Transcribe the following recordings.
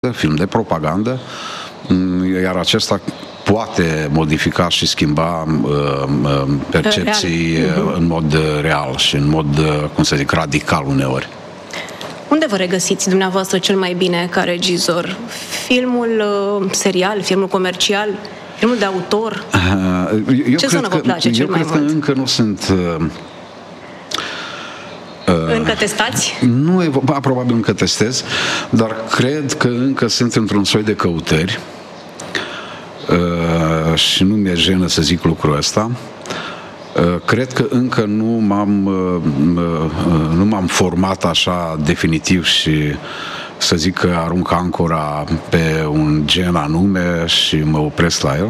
film de propagandă, iar acesta poate modifica și schimba percepții în mod real și în mod, cum să zic, radical uneori. Unde vă regăsiți dumneavoastră cel mai bine ca regizor? Filmul serial, filmul comercial, filmul de autor? Ce zonă vă place cel mai mult? Eu cred că încă nu sunt... Încă testați? Nu, probabil încă testez, dar cred că încă sunt într-un soi de căutări și nu mi-e jenă să zic lucrul ăsta. Cred că încă nu m-am format așa definitiv și să zic că arunc ancora pe un gen anume și mă opresc la el.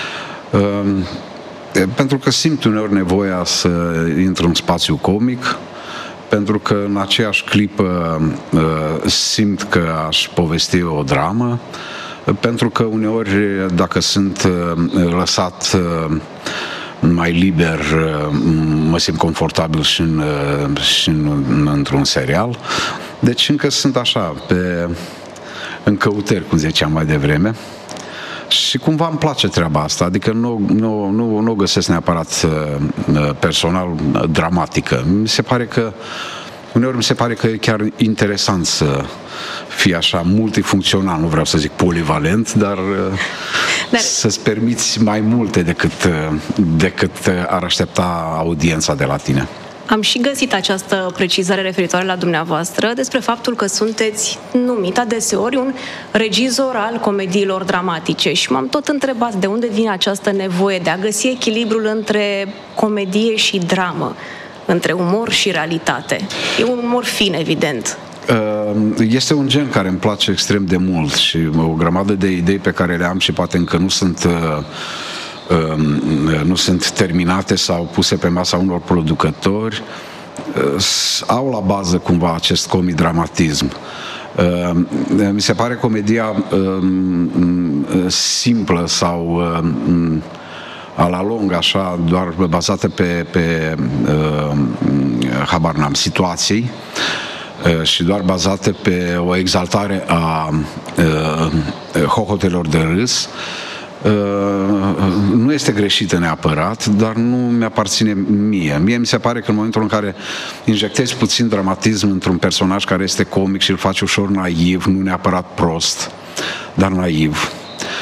Pentru că simt uneori nevoia să intru în spațiu comic, pentru că în aceeași clipă simt că aș povesti o dramă, pentru că uneori, dacă sunt lăsat mai liber, mă simt confortabil și într-un serial. Deci încă sunt așa, în căutări, cum ziceam mai devreme. Și cumva îmi place treaba asta, adică nu o găsesc neapărat personal dramatică. Uneori mi se pare că e chiar interesant să fie așa multifuncțional, nu vreau să zic polivalent, dar să-ți permiți mai multe decât ar aștepta audiența de la tine. Am și găsit această precizare referitoare la dumneavoastră despre faptul că sunteți numit adeseori un regizor al comediilor dramatice și m-am tot întrebat de unde vine această nevoie de a găsi echilibrul între comedie și dramă, între umor și realitate. E un umor fin, evident. Este un gen care îmi place extrem de mult și o grămadă de idei pe care le am și poate încă nu sunt terminate sau puse pe masa unor producători, au la bază cumva acest comidramatism. Mi se pare comedia simplă sau a la lung, așa, doar bazată pe habar n-am, situații și doar bazată pe o exaltare a hohotelor de râs. Nu este greșită neapărat, dar nu mi-aparține mie. Mie mi se pare că în momentul în care injectezi puțin dramatism într-un personaj care este comic și îl faci ușor naiv, nu neapărat prost, dar naiv,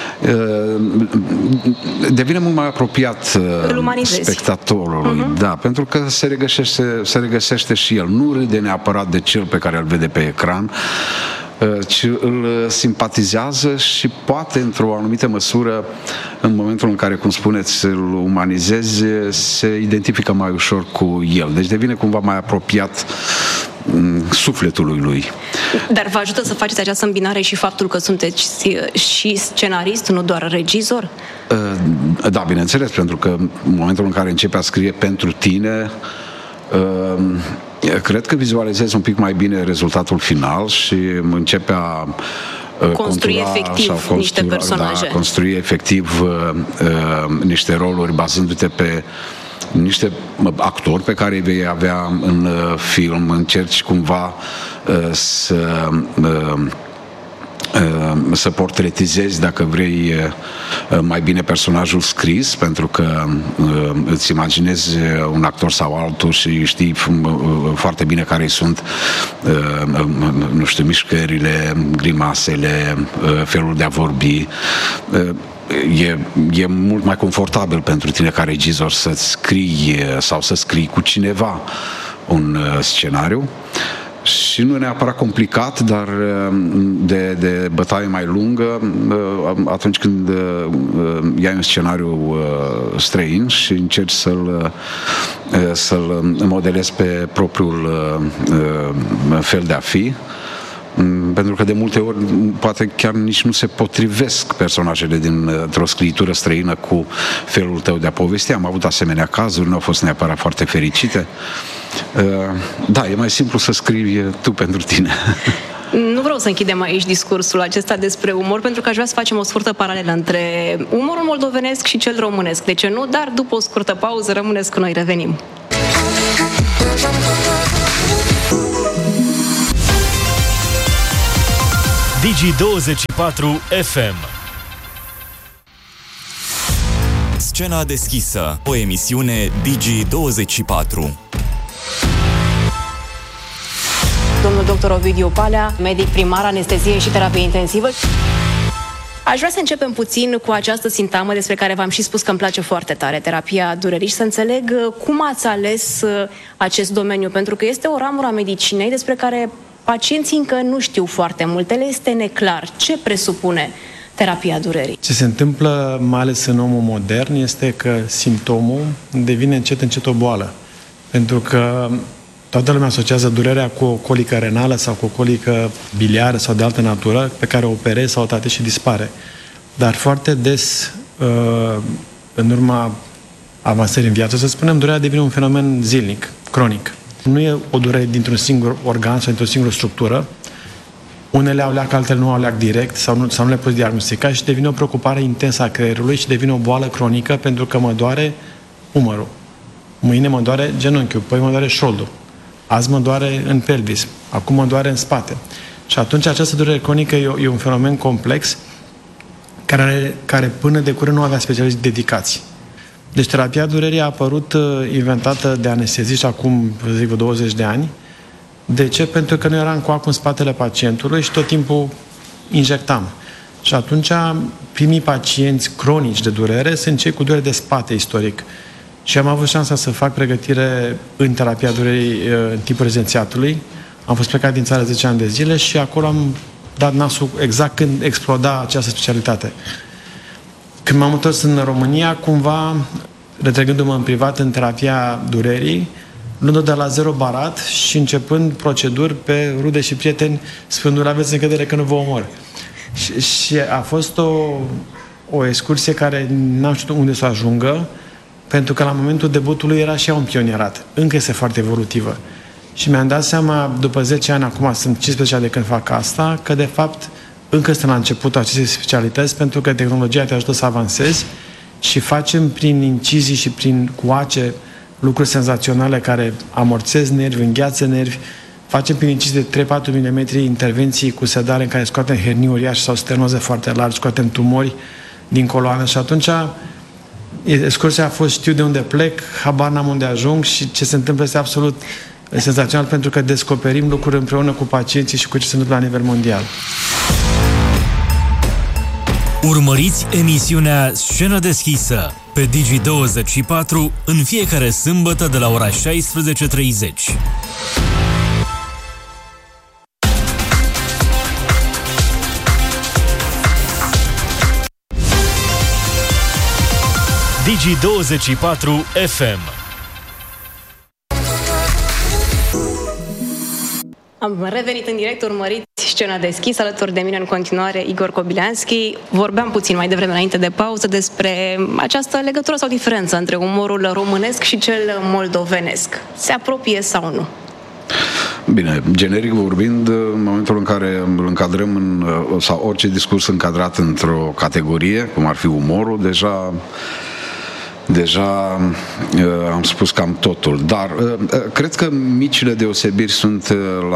devine mult mai apropiat spectatorului. Da, pentru că se regăsește și el. Nu râde neapărat de cel pe care îl vede pe ecran, ci îl simpatizează și poate, într-o anumită măsură, în momentul în care, cum spuneți, îl umanizezi, se identifică mai ușor cu el. Deci devine cumva mai apropiat sufletului lui. Dar vă ajută să faceți această îmbinare și faptul că sunteți și scenarist, nu doar regizor? Da, bineînțeles, pentru că în momentul în care începe a scrie pentru tine, cred că vizualizezi un pic mai bine rezultatul final și începe a construi efectiv niște personaje. Da, construi efectiv niște roluri bazându-te pe niște actori pe care îi vei avea în film. Încerci cumva să portretizezi, dacă vrei, mai bine personajul scris, pentru că îți imaginezi un actor sau altul și știi foarte bine care sunt, nu știu, mișcările, grimasele, felul de a vorbi. E mult mai confortabil pentru tine ca regizor să-ți scrii sau să scrii cu cineva un scenariu. Și nu e neapărat complicat, dar de bătaie mai lungă atunci când iai un scenariu străin și încerci să-l modelezi pe propriul fel de a fi. Pentru că de multe ori poate chiar nici nu se potrivesc personajele dintr-o scriitură străină cu felul tău de a povesti. Am avut asemenea cazuri, nu au fost neapărat foarte fericite. Da, e mai simplu să scrii tu pentru tine. Nu vreau să închidem aici discursul acesta despre umor, pentru că aș vrea să facem o scurtă paralelă între umorul moldovenesc și cel românesc. De ce nu? Dar după o scurtă pauză rămâneți cu noi, revenim. Digi24 FM. Scena deschisă, o emisiune Digi24. Domnul dr. Ovidiu Palea, medic primar, anestezie și terapie intensivă. Aș vrea să începem puțin cu această sintagmă despre care v-am și spus că îmi place foarte tare, terapia durerii, și să înțeleg cum ați ales acest domeniu, pentru că este o ramură a medicinei despre care pacienții încă nu știu foarte multe, le este neclar. Ce presupune terapia durerii? Ce se întâmplă, mai ales în omul modern, este că simptomul devine încet o boală. Pentru că toată lumea asociază durerea cu o colică renală sau cu o colică biliară sau de altă natură, pe care o operezi sau o tratezi și dispare. Dar foarte des, în urma avansării în viață, să spunem, durerea devine un fenomen zilnic, cronic. Nu e o durere dintr-un singur organ sau dintr-o singură structură. Unele au leac, altele nu au leac direct sau nu le poți diagnostica și devine o preocupare intensă a creierului și devine o boală cronică pentru că mă doare umărul. Mâine mă doare genunchiul, păi mă doare șoldul. Azi mă doare în pelvis, acum mă doare în spate. Și atunci această durere cronică e un fenomen complex care până de curând nu avea specialiști dedicați. Deci terapia durerii a apărut inventată de anesteziști acum, zic, 20 de ani. De ce? Pentru că noi eram cu apă în spatele pacientului și tot timpul injectam. Și atunci primii pacienți cronici de durere sunt cei cu durere de spate istoric. Și am avut șansa să fac pregătire în terapia durerii în timpul rezidențiatului. Am fost plecat din țară 10 ani de zile și acolo am dat nasul exact când exploda această specialitate. Când m-am întors în România, cumva, retrăgându-mă în privat în terapia durerii, luând-o de la zero barat și începând proceduri pe rude și prieteni, spunându-le, aveți încredere că nu vă omor. Și a fost o excursie care n-am știut unde să ajungă, pentru că la momentul debutului era și ea un pionierat. Încă este foarte evolutivă. Și mi-am dat seama, după 10 ani, acum sunt 15 ani de când fac asta, că de fapt încă suntem la începutul acestei specialități, pentru că tehnologia te ajută să avansezi și facem prin incizii și prin coace lucruri senzaționale care amorțez nervi, îngheață nervi. Facem prin incizii de 3-4 mm intervenții cu sedare în care scoatem hernii uriașe sau stenoze foarte largi, scoatem tumori din coloană și atunci excursia a fost, știu de unde plec, habar n-am unde ajung și ce se întâmplă este absolut senzațional pentru că descoperim lucruri împreună cu pacienții și cu ce se întâmplă la nivel mondial. Urmăriți emisiunea Scenă deschisă pe Digi24 în fiecare sâmbătă de la ora 16:30. Digi24 FM. Am revenit în direct, urmăriți Scena deschisă, alături de mine în continuare Igor Kobileanski. Vorbeam puțin mai devreme, înainte de pauză, despre această legătură sau diferență între umorul românesc și cel moldovenesc. Se apropie sau nu? Bine, generic vorbind, în momentul în care îl încadrăm sau orice discurs încadrat într-o categorie, cum ar fi umorul, deja am spus cam totul. Dar cred că micile deosebiri sunt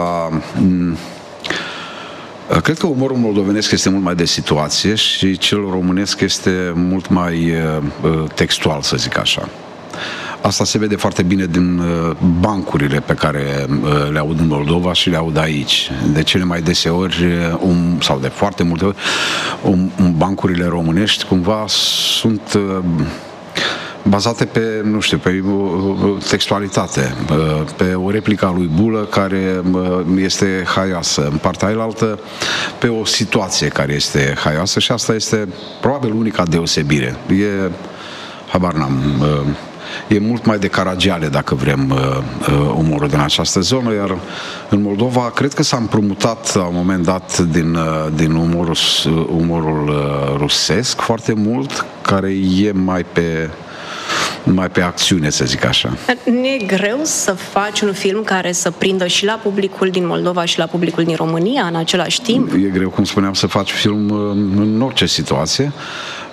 cred că umorul moldovenesc este mult mai de situație și cel românesc este mult mai textual, să zic așa. Asta se vede foarte bine din bancurile pe care le aud în Moldova și le aud aici. De cele mai deseori, sau de foarte multe ori, bancurile românești cumva sunt bazate pe, nu știu, pe textualitate, pe o replică a lui Bulă care este haioasă, în partea ailaltă pe o situație care este haioasă și asta este probabil unica deosebire. Habar n-am, e mult mai de Caragiale, dacă vrem, umorul din această zonă, iar în Moldova cred că s-a împrumutat la un moment dat din umorul rusesc foarte mult, care e mai pe acțiune, să zic așa. Nu e greu să faci un film care să prindă și la publicul din Moldova și la publicul din România în același timp? E greu, cum spuneam, să faci film în orice situație.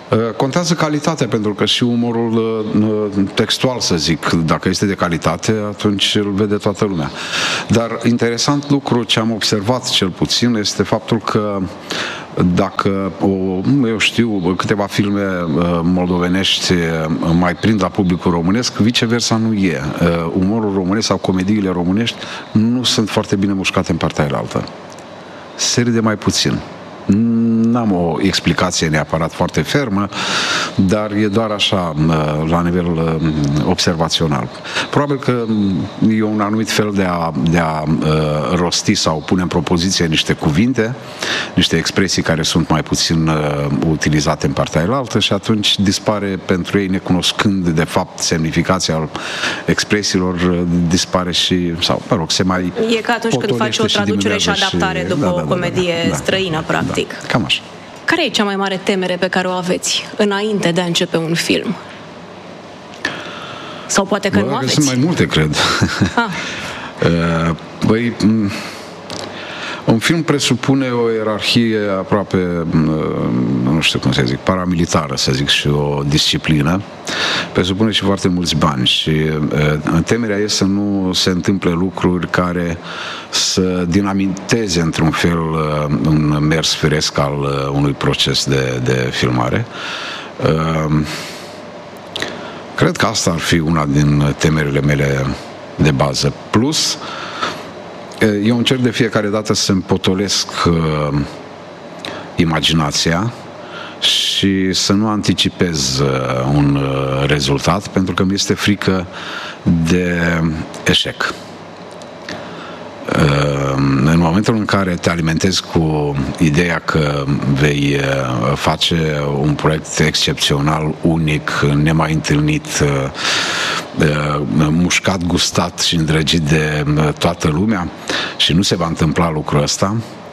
Contează calitatea, pentru că și umorul textual, să zic, dacă este de calitate, atunci îl vede toată lumea. Dar interesant lucru ce am observat cel puțin este faptul că dacă, eu știu, câteva filme moldovenești mai prind la publicul românesc, viceversa nu e. Umorul românesc sau comediile românești nu sunt foarte bine mușcate în partea aia. Se râde mai puțin. N-am o explicație neapărat foarte fermă, dar e doar așa, la nivel observațional. Probabil că e un anumit fel de a rosti sau pune în propoziție niște cuvinte, niște expresii care sunt mai puțin utilizate în partea elaltă și atunci dispare pentru ei, necunoscând de fapt semnificația expresiilor, dispare și, sau, mă rog, se mai e ca atunci când faci o traducere și adaptare după o comedie străină, practic. Da, cam așa. Care e cea mai mare temere pe care o aveți înainte de a începe un film? Sau poate că nu aveți? Sunt mai multe, cred. Băi, un film presupune o ierarhie aproape, nu știu cum să zic, paramilitară, să zic, și o disciplină. Presupune și foarte mulți bani și temerea e să nu se întâmple lucruri care să dinamiteze într-un fel un mers firesc al unui proces de filmare. Cred că asta ar fi una din temerile mele de bază. Plus, eu încerc de fiecare dată să-mi potolesc imaginația și să nu anticipez un rezultat, pentru că mi este frică de eșec. În momentul în care te alimentezi cu ideea că vei face un proiect excepțional, unic, nemai întâlnit, mușcat, gustat și îndrăgit de toată lumea și nu se va întâmpla lucrul ăsta,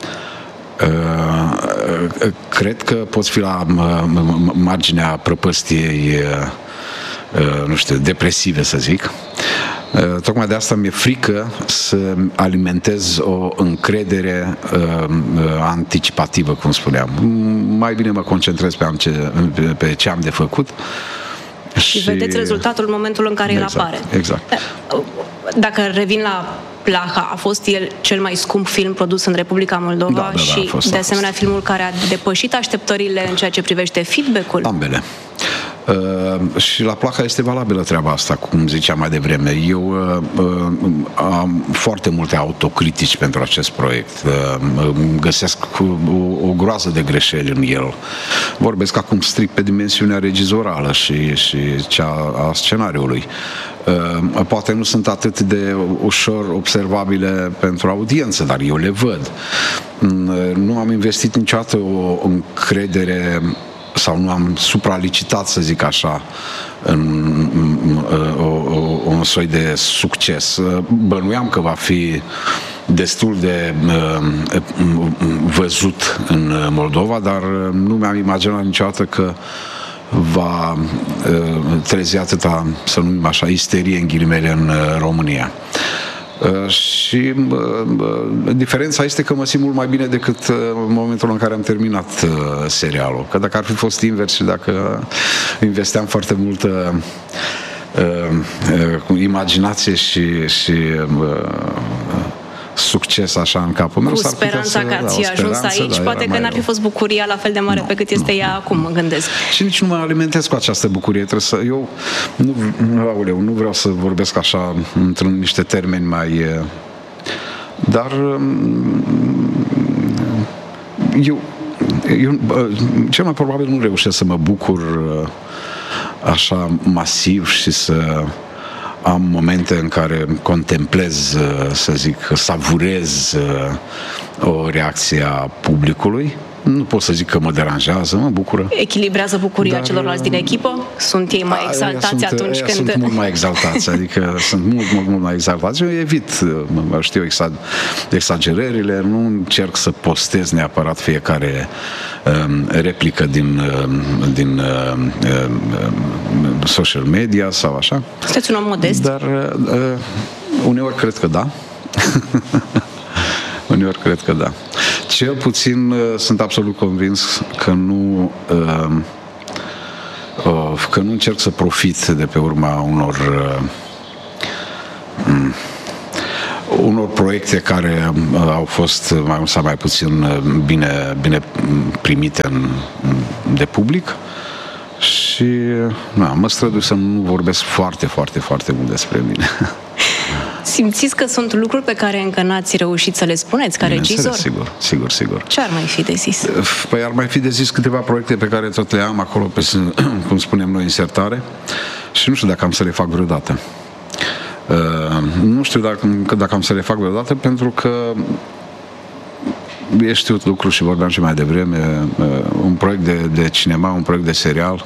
cred că poți fi la marginea prăpăstiei, nu știu, depresive, să zic. Tocmai de asta mi-e frică să alimentez o încredere anticipativă, cum spuneam. Mai bine mă concentrez pe ce am de făcut. Și vedeți rezultatul în momentul în care el apare. Exact. Dacă revin la Plaha, a fost el cel mai scump film produs în Republica Moldova și, de asemenea, filmul care a depășit așteptările în ceea ce privește feedback-ul? Ambele. Și la Plaha este valabilă treaba asta, cum ziceam mai devreme. Eu am foarte multe autocritici pentru acest proiect. Găsesc o groază de greșeli în el. Vorbesc acum strict pe dimensiunea regizorală și cea a scenariului. Poate nu sunt atât de ușor observabile pentru audiență, dar eu le văd. Nu am investit niciodată o încredere sau nu am supralicitat, să zic așa, un soi de succes. Bănuiam că va fi destul de văzut în Moldova, dar nu mi-am imaginat niciodată că va trezi atâta, să numim așa, isterie în ghilimele în România. Și diferența este că mă simt mult mai bine decât în momentul în care am terminat serialul. Că dacă ar fi fost invers și dacă investeam foarte multă imaginație și succes așa în capul meu, cu speranța că ați ajuns aici, poate că n-ar fi fost bucuria la fel de mare pe cât este ea acum, mă gândesc. Și nici nu mă alimentez cu această bucurie. Eu nu vreau să vorbesc așa într-un niște termeni mai... Dar eu cel mai probabil nu reușesc să mă bucur așa masiv și să am momente în care contemplez, să zic, savurez o reacție a publicului. Nu pot să zic că mă deranjează, mă bucură. Echilibrează bucuria celorlalți din echipă? Sunt ei mai exaltați atunci când... Sunt mult mai exaltați, adică sunt mult mai exaltați. Eu evit, știu, exagerările, nu încerc să postez neapărat fiecare replică din social media sau așa. Sunteți un om modest? Dar uneori cred că da. Uneori cred că da. Cel puțin sunt absolut convins că nu că nu încerc să profit de pe urma unor proiecte care au fost mai mult sau mai puțin bine primite de public și mă strădui să nu vorbesc foarte, foarte, foarte mult despre mine. Simțiți că sunt lucruri pe care încă n-ați reușit să le spuneți ca regizor? Sigur. Ce ar mai fi de zis? Păi ar mai fi de zis câteva proiecte pe care tot le am acolo pe, cum spunem noi, în sertare și nu știu dacă am să le fac vreodată. Nu știu dacă am să le fac vreodată, pentru că e știut lucru și vorbeam și mai devreme, un proiect de cinema, un proiect de serial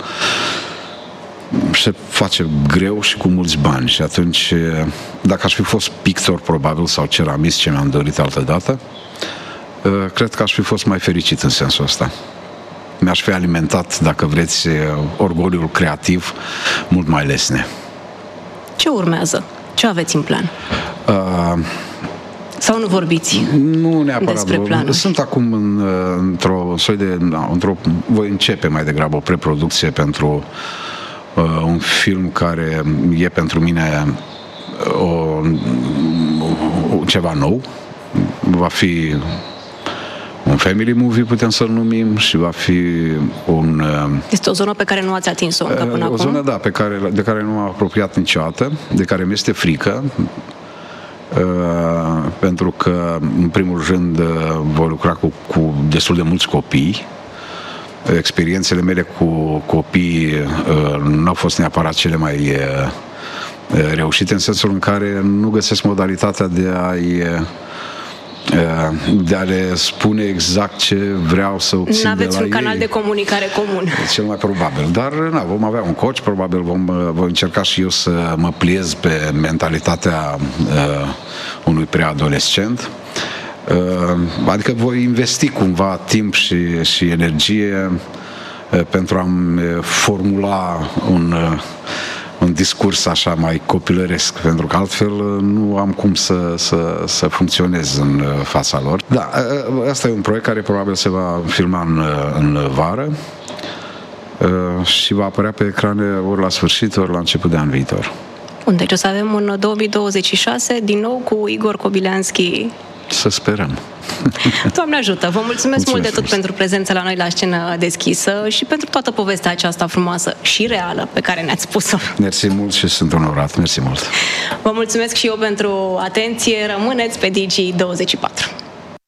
se face greu și cu mulți bani și atunci, dacă aș fi fost pictor probabil sau ceramist, ce mi-am dorit altă dată, cred că aș fi fost mai fericit în sensul ăsta. Mi-aș fi alimentat, dacă vreți, orgoliul creativ mult mai lesne. Ce urmează? Ce aveți în plan? Sau nu vorbiți nu neapărat despre planuri? Sunt acum într-o soi de... voi începe mai degrabă o preproducție pentru un film care e pentru mine ceva nou. Va fi un family movie, putem să-l numim, și va fi un... Este o zonă pe care nu ați atins-o încă până acum? O zonă, da, de care nu m-am apropiat niciodată, de care mi este frică, pentru că, în primul rând, voi lucra cu destul de mulți copii. Experiențele mele cu copii nu au fost neapărat cele mai reușite, în sensul în care nu găsesc modalitatea de a le spune exact ce vreau să obțin de la ei. N-aveți un canal de comunicare comun. Cel mai probabil. Dar vom avea un coach, probabil voi încerca și eu să mă pliez pe mentalitatea unui preadolescent. Adică voi investi cumva timp și energie pentru a-mi formula un discurs așa mai copilăresc, pentru că altfel nu am cum să funcționez în fața lor. Da, asta e un proiect care probabil se va filma în vară și va apărea pe ecrane ori la sfârșit, ori la început de an viitor. Bun, deci o să avem un 2026 din nou cu Igor Kobylianski. Să sperăm. Doamne ajută! Vă mulțumesc mult de tot pentru prezența la noi la Scenă Deschisă și pentru toată povestea aceasta frumoasă și reală pe care ne-ați spus-o. Mersi mult și sunt onorat. Mersi mult! Vă mulțumesc și eu pentru atenție. Rămâneți pe Digi24.